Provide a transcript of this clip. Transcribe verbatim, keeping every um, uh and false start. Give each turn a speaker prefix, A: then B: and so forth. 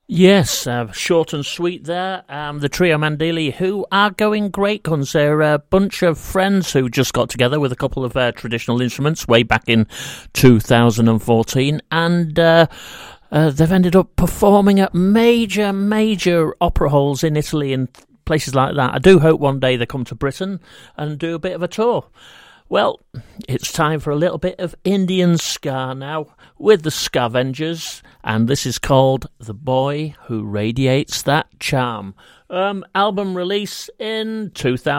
A: Yes, uh, short and sweet there. Um, the trio Mandili, who are going great guns. They're a bunch of friends who just got together with a couple of uh, traditional instruments way back in two thousand fourteen, and uh, uh, they've ended up performing at major, major opera halls in Italy and places like that. I do hope one day they come to Britain and do a bit of a tour. Well, it's time for a little bit of Indian ska now with the Scavengers, and this is called The Boy Who Radiates That Charm. Um, album release in two thousand.